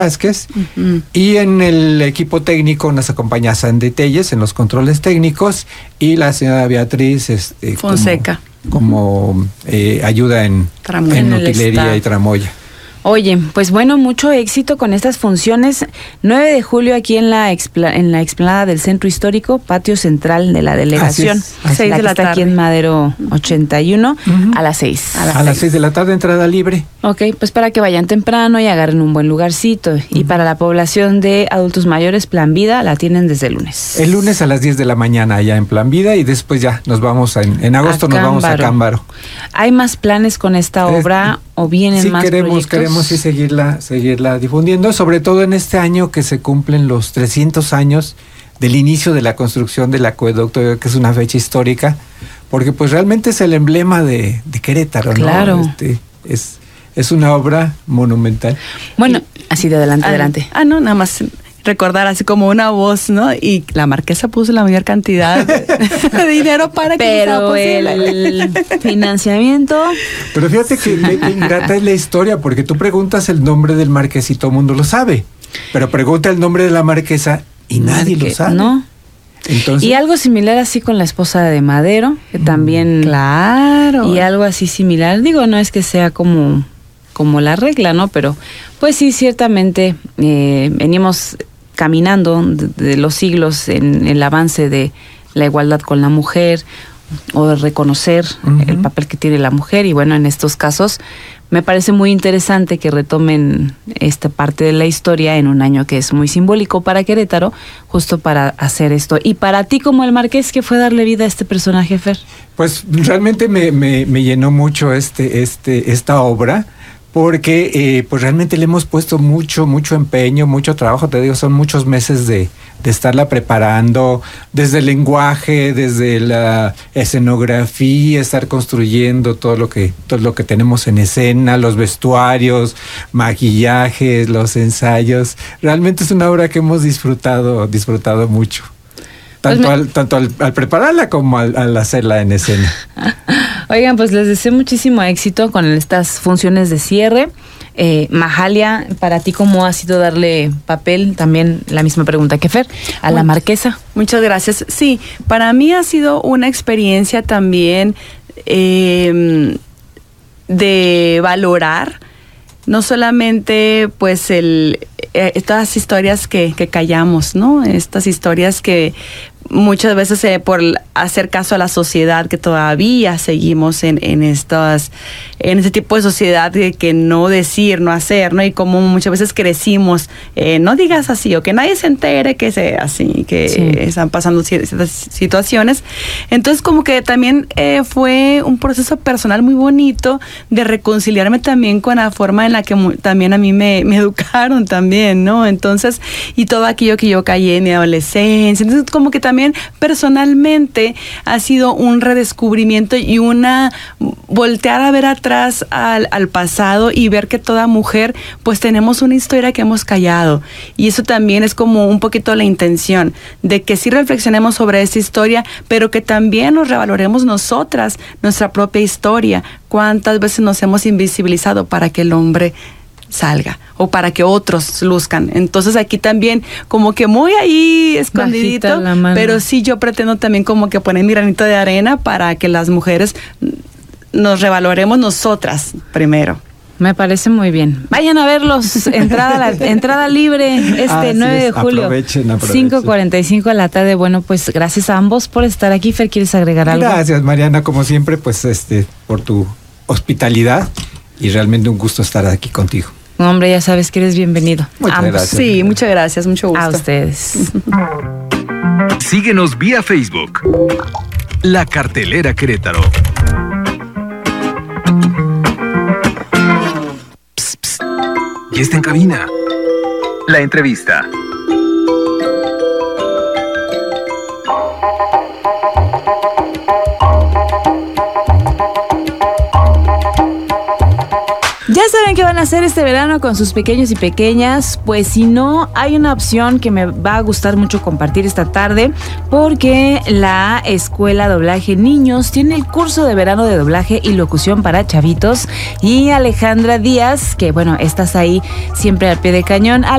Vázquez, y en el equipo técnico nos acompaña Sandy Telles en los controles técnicos y la señora Beatriz Fonseca como ayuda en utilería y tramoya. Oye, pues bueno, mucho éxito con estas funciones. 9 de julio aquí en la explanada del Centro Histórico, patio central de la delegación. Así es. 6 de la tarde. Aquí en Madero 81, a las 6. A las 6 de la tarde, entrada libre. Ok, pues para que vayan temprano y agarren un buen lugarcito. Y para la población de adultos mayores, Plan Vida, la tienen desde el lunes. El lunes a las 10 de la mañana allá en Plan Vida y después ya nos vamos en agosto nos vamos a Cámbaro. ¿Hay más planes con esta obra o vienen más proyectos? Queremos sí seguirla difundiendo, sobre todo en este año que se cumplen los 300 años del inicio de la construcción del acueducto, que es una fecha histórica, porque pues realmente es el emblema de Querétaro, claro. ¿no? Es una obra monumental. Bueno, así de adelante. No, nada más recordar así como una voz, ¿no? Y la marquesa puso la mayor cantidad de dinero para que sea posible. El financiamiento. Pero fíjate que ingrata es la historia, porque tú preguntas el nombre del marqués y todo el mundo lo sabe, pero pregunta el nombre de la marquesa y nadie lo sabe. No. Entonces, y algo similar así con la esposa de Madero, que también. Claro. Y algo así similar. Digo, no es que sea como la regla, ¿no? Pero pues sí, ciertamente venimos caminando de los siglos en el avance de la igualdad con la mujer o de reconocer el papel que tiene la mujer, y bueno, en estos casos me parece muy interesante que retomen esta parte de la historia en un año que es muy simbólico para Querétaro, justo para hacer esto. Y para ti como el marqués, ¿qué fue darle vida a este personaje, Fer? Pues realmente me llenó mucho esta obra, porque pues realmente le hemos puesto mucho empeño, mucho trabajo. Te digo, son muchos meses de estarla preparando, desde el lenguaje, desde la escenografía, estar construyendo todo lo que tenemos en escena, los vestuarios, maquillajes, los ensayos. Realmente es una obra que hemos disfrutado mucho. Tanto al prepararla como al hacerla en escena. Oigan, pues les deseo muchísimo éxito con estas funciones de cierre. Mahalia, para ti, ¿cómo ha sido darle papel? También la misma pregunta que Fer, a la marquesa. Muchas gracias. Sí, para mí ha sido una experiencia también de valorar no solamente pues estas historias que callamos, ¿no? Estas historias que muchas veces por hacer caso a la sociedad, que todavía seguimos en este tipo de sociedad que no decir, no hacer, ¿no? Y como muchas veces crecimos, no digas así, o que nadie se entere que sea así, que están pasando ciertas situaciones. Entonces como que también fue un proceso personal muy bonito de reconciliarme también con la forma en la que también a mí me educaron también, ¿no? Entonces, y todo aquello que yo callé en mi adolescencia. Entonces como que también personalmente ha sido un redescubrimiento y voltear a ver atrás al pasado y ver que toda mujer pues tenemos una historia que hemos callado, y eso también es como un poquito la intención de que sí reflexionemos sobre esta historia, pero que también nos revaloremos nosotras, nuestra propia historia. ¿Cuántas veces nos hemos invisibilizado para que el hombre salga o para que otros luzcan? Entonces aquí también como que muy ahí escondidito, pero sí yo pretendo también como que poner mi granito de arena para que las mujeres nos revaloremos nosotras primero. Me parece muy bien. Vayan a verlos. Entrada libre 9 de julio. Aprovechen. 5:45 de la tarde. Bueno, pues gracias a ambos por estar aquí. Fer, ¿quieres agregar algo? Gracias, Mariana, como siempre, pues por tu hospitalidad, y realmente un gusto estar aquí contigo. Hombre, ya sabes que eres bienvenido. Muchas gracias. Sí, muchas gracias, mucho gusto. A ustedes. Síguenos vía Facebook. La Cartelera Querétaro. Psst, psst. Ya está en cabina. La entrevista. ¿Ya saben qué van a hacer este verano con sus pequeños y pequeñas? Pues si no, hay una opción que me va a gustar mucho compartir esta tarde, porque la Escuela Doblaje Niños tiene el curso de verano de doblaje y locución para chavitos. Y Alejandra Díaz, que bueno, estás ahí siempre al pie de cañón.